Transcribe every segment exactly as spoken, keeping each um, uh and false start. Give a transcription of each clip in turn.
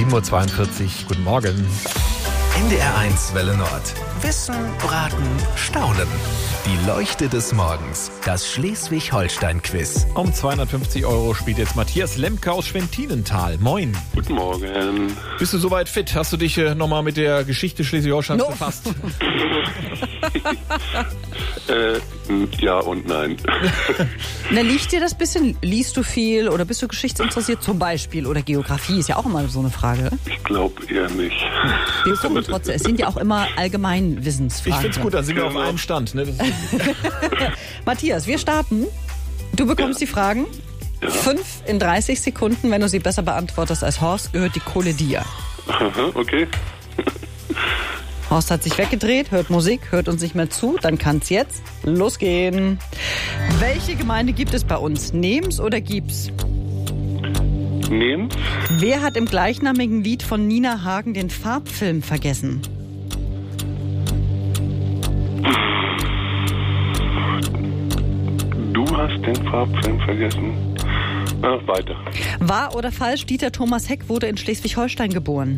sieben Uhr zweiundvierzig. Guten Morgen. N D R eins Welle Nord. Wissen, Raten, Staunen. Die Leuchte des Morgens. Das Schleswig-Holstein-Quiz. Um zweihundertfünfzig Euro spielt jetzt Matthias Lemke aus Schwentinental. Moin. Guten Morgen. Bist du soweit fit? Hast du dich äh, nochmal mit der Geschichte Schleswig-Holsteins No. befasst? äh, ja und nein. Na, liegt dir das bisschen? Liest du viel oder bist du geschichtsinteressiert zum Beispiel? Oder Geografie ist ja auch immer so eine Frage. Ich glaube eher nicht. Wir gucken trotzdem. Es sind ja auch immer Ich Allgemeinwissensfragen. find's gut, dann sind wir auf einem Stand. Ne? Das ist Matthias, wir starten. Du bekommst Ja. die Fragen. Ja. Fünf in dreißig Sekunden. Wenn du sie besser beantwortest als Horst, gehört die Kohle dir. Aha, okay. Horst hat sich weggedreht, hört Musik, hört uns nicht mehr zu. Dann kann's jetzt losgehen. Welche Gemeinde gibt es bei uns? Nehm's oder gib's? Nehmen. Wer hat im gleichnamigen Lied von Nina Hagen den Farbfilm vergessen? Du hast den Farbfilm vergessen. Ah, weiter. Wahr oder falsch? Dieter Thomas Heck wurde in Schleswig-Holstein geboren.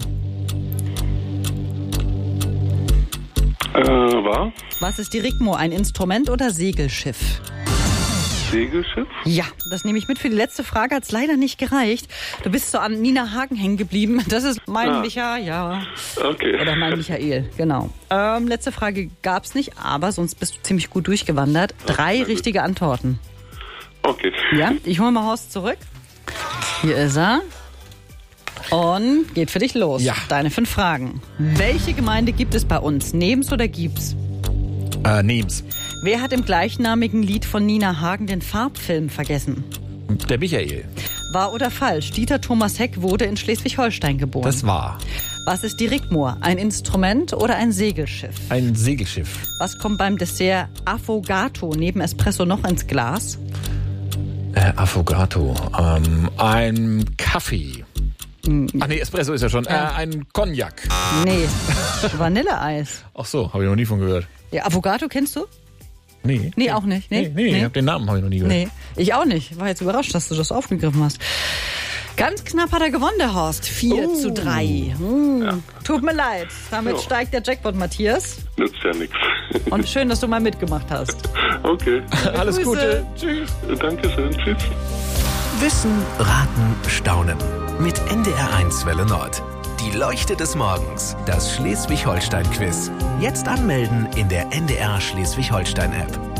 Äh, war? Was ist die Rigmo? Ein Instrument oder Segelschiff? Segelschiff? Ja, das nehme ich mit. Für die letzte Frage hat es leider nicht gereicht. Du bist so an Nina Hagen hängen geblieben. Das ist mein Ah. Micha, ja. Okay. Oder mein Michael, genau. Ähm, letzte Frage gab es nicht, aber sonst bist du ziemlich gut durchgewandert. Drei gut. richtige Antworten. Okay. Ja, ich hole mal Horst zurück. Hier ist er. Und geht für dich los. Ja. Deine fünf Fragen. Welche Gemeinde gibt es bei uns? Nehm's oder gib's? äh, Nehm's. Wer hat im gleichnamigen Lied von Nina Hagen den Farbfilm vergessen? Der Michael. Wahr oder falsch? Dieter Thomas Heck wurde in Schleswig-Holstein geboren. Das war Was ist die Rigmo? Ein Instrument oder ein Segelschiff? ein Segelschiff. Was kommt beim Dessert Affogato neben Espresso noch ins Glas? Äh, Affogato. Ähm, ein Kaffee. Ach nee, Espresso ist ja schon. Äh, ein Cognac. Nee, Vanilleeis. Ach so, habe ich noch nie von gehört. Ja, Affogato kennst du? Nee. Nee, auch nicht. Nee, Nee, nee, nee. Ich hab den Namen habe ich noch nie gehört. Nee, ich auch nicht. War jetzt überrascht, dass du das aufgegriffen hast. Ganz knapp hat er gewonnen, der Horst. vier zu drei. Hm. Tut mir leid. Damit Ja. steigt der Jackpot, Matthias. Nützt ja nichts. Und schön, dass du mal mitgemacht hast. Okay. Alles Grüße. Gute. Tschüss. Dankeschön. Tschüss. Wissen, Raten, Staunen. Mit N D R eins Welle Nord. Die Leuchte des Morgens. Das Schleswig-Holstein-Quiz. Jetzt anmelden in der N D R Schleswig-Holstein-App.